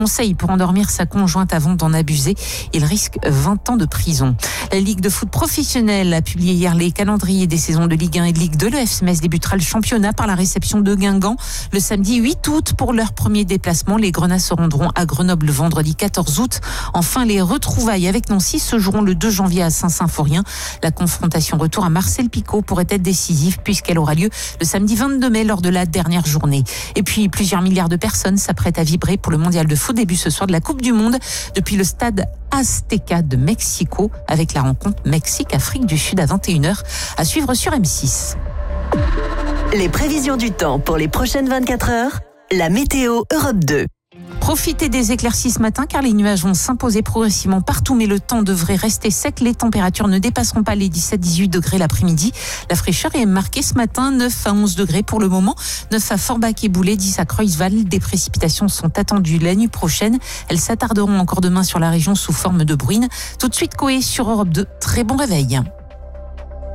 Conseil pour endormir sa conjointe avant d'en abuser. Il risque 20 ans de prison. La Ligue de foot professionnelle a publié hier les calendriers des saisons de Ligue 1 et de Ligue 2. Le FC Metz débutera le championnat par la réception de Guingamp le samedi 8 août pour leur premier déplacement. Les Grenats se rendront à Grenoble le vendredi 14 août. Enfin, les retrouvailles avec Nancy se joueront le 2 janvier à Saint-Symphorien. La confrontation retour à Marcel Picot pourrait être décisive puisqu'elle aura lieu le samedi 22 mai lors de la dernière journée. Et puis, plusieurs milliards de personnes s'apprêtent à vibrer pour le mondial de foot. Début ce soir de la Coupe du Monde depuis le stade Azteca de Mexico avec la rencontre Mexique-Afrique du Sud à 21h à suivre sur M6. Les prévisions du temps pour les prochaines 24 heures, la météo Europe 2. Profitez des éclaircies ce matin car les nuages vont s'imposer progressivement partout, mais le temps devrait rester sec. Les températures ne dépasseront pas les 17-18 degrés l'après-midi. La fraîcheur est marquée ce matin, 9 à 11 degrés pour le moment. 9 à Forbach et Boulay, 10 à Creusval. Des précipitations sont attendues la nuit prochaine. Elles s'attarderont encore demain sur la région sous forme de bruine. Tout de suite, Coé sur Europe 2. Très bon réveil.